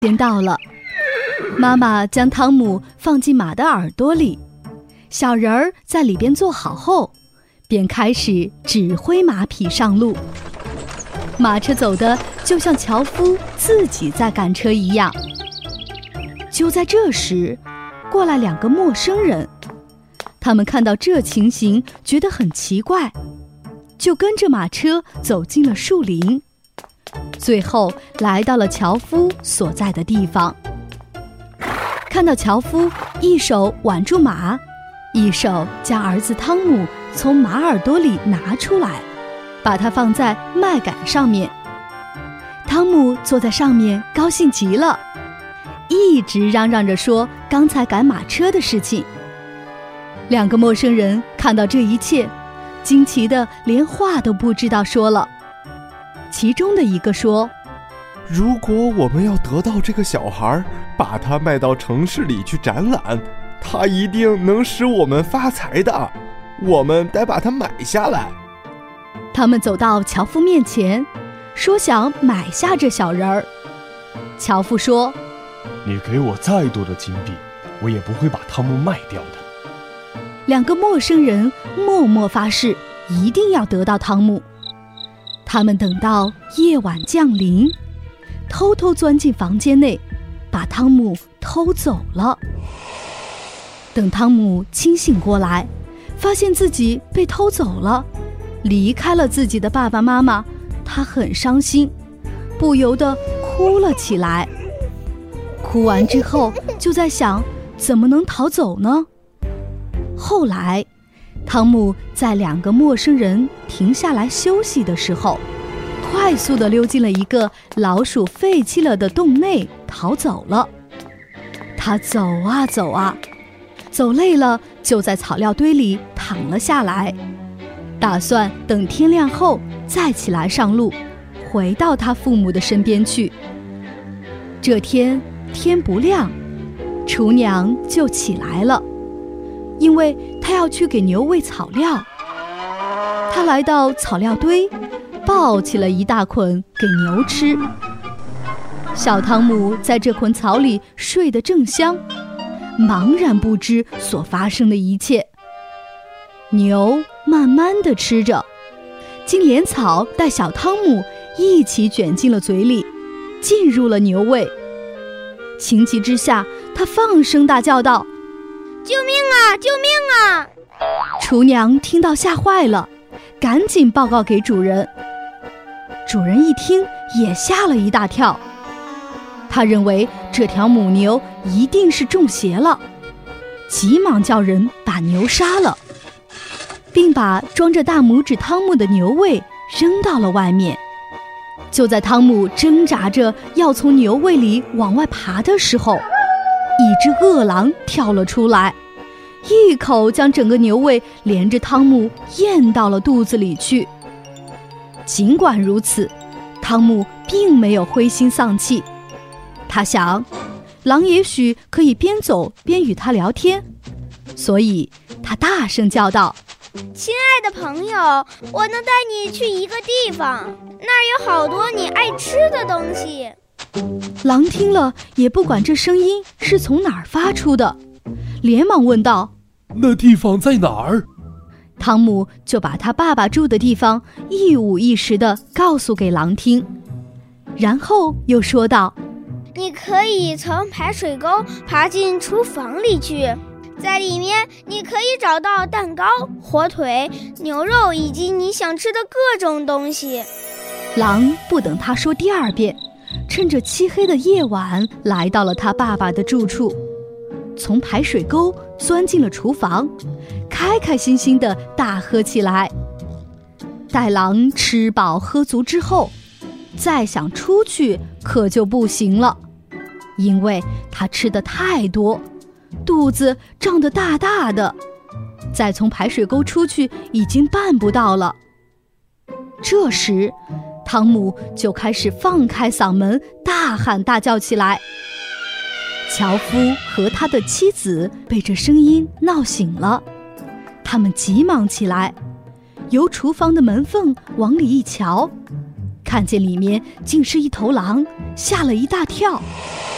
间到了，妈妈将汤姆放进马的耳朵里，小人儿在里边坐好后，便开始指挥马匹上路。马车走的就像樵夫自己在赶车一样。就在这时，过来2个陌生人，他们看到这情形，觉得很奇怪，就跟着马车走进了树林，最后来到了樵夫所在的地方。看到樵夫一手挽住马，一手将儿子汤姆从马耳朵里拿出来，把它放在麦秆上面。汤姆坐在上面高兴极了，一直嚷嚷着说刚才赶马车的事情。2个陌生人看到这一切，惊奇的连话都不知道说了。其中的一个说： 如果我们要得到这个小孩，把他卖到城市里去展览，他一定能使我们发财的，我们得把他买下来。 他们走到樵夫面前，说想买下这小人儿。樵夫说： 你给我再多的金币，我也不会把汤姆卖掉的。 2个陌生人默默发誓，一定要得到汤姆。他们等到夜晚降临，偷偷钻进房间内，把汤姆偷走了。等汤姆清醒过来，发现自己被偷走了，离开了自己的爸爸妈妈，他很伤心，不由得哭了起来。哭完之后，就在想怎么能逃走呢？后来，汤姆在2个陌生人停下来休息的时候，快速地溜进了一个老鼠废弃了的洞内逃走了。他走啊走啊，走累了，就在草料堆里躺了下来，打算等天亮后再起来上路，回到他父母的身边去。这天天不亮，厨娘就起来了，因为她要去给牛喂草料。她来到草料堆，抱起了一大捆给牛吃。小汤姆在这捆草里睡得正香，茫然不知所发生的一切。牛慢慢地吃着，竟连草带小汤姆一起卷进了嘴里，进入了牛胃。情急之下，他放声大叫道： 救命啊！救命啊！ 厨娘听到吓坏了，赶紧报告给主人。主人一听也吓了一大跳，他认为这条母牛一定是中邪了，急忙叫人把牛杀了，并把装着大拇指汤姆的牛胃扔到了外面。就在汤姆挣扎着要从牛胃里往外爬的时候，一只饿狼跳了出来，一口将整个牛胃连着汤姆咽到了肚子里去。尽管如此，汤姆并没有灰心丧气。他想，狼也许可以边走边与他聊天，所以他大声叫道： 亲爱的朋友，我能带你去一个地方，那儿有好多你爱吃的东西。 狼听了也不管这声音是从哪儿发出的，连忙问道： 那地方在哪儿？ 汤姆就把他爸爸住的地方一五一十地告诉给狼听，然后又说道： 你可以从排水沟爬进厨房里去，在里面你可以找到蛋糕、火腿、牛肉以及你想吃的各种东西。 狼不等他说第2遍，趁着漆黑的夜晚来到了他爸爸的住处，从排水沟钻进了厨房，开开心心地大喝起来。待狼吃饱喝足之后，再想出去可就不行了，因为他吃得太多，肚子胀得大大的，再从排水沟出去已经办不到了。这时汤姆就开始放开嗓门大喊大叫起来。樵夫和他的妻子被这声音闹醒了，他们急忙起来，由厨房的门缝往里一瞧，看见里面竟是一头狼，吓了一大跳。